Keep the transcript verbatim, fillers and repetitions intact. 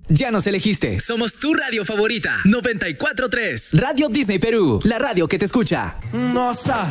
Ya nos elegiste. Somos tu radio favorita. noventa y cuatro punto tres. Radio Disney Perú, la radio que te escucha. Nossa.